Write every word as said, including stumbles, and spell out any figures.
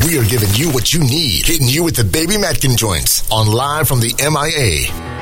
We are giving you what you need, hitting you with the Baby Matkin joints on Live from the M I A.